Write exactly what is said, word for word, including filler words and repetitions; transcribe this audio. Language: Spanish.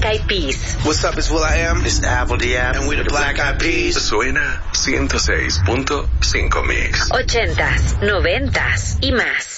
Eyed Peas. What's up, it's Will I Am. It's Apple Diab. And we're the Black Eyed Peas. Suena ciento seis punto cinco Mix. Ochentas, noventas y más.